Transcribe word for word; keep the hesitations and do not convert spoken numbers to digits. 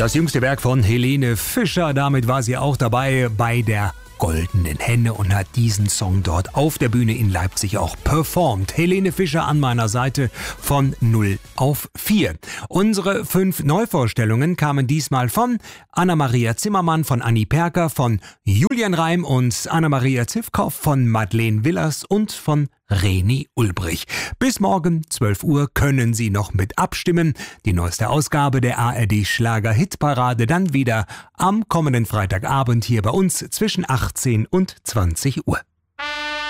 Das jüngste Werk von Helene Fischer, damit war sie auch dabei bei der Goldenen Henne und hat diesen Song dort auf der Bühne in Leipzig auch performt. Helene Fischer an meiner Seite von null auf vier. Unsere fünf Neuvorstellungen kamen diesmal von Anna-Maria Zimmermann, von Anni Perker, von Julian Reim und Anna-Maria Zivkow, von Madeleine Willers und von Reni Ulbrich. Bis morgen zwölf Uhr können Sie noch mit abstimmen. Die neueste Ausgabe der A R D Schlager Hitparade dann wieder am kommenden Freitagabend hier bei uns zwischen achtzehn und zwanzig Uhr.